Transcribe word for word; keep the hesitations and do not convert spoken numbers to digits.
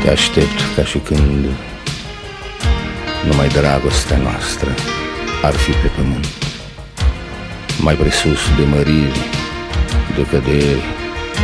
Te aștept ca și când numai dragostea noastră ar fi pe pământ, mai presus de măriri, de căderi,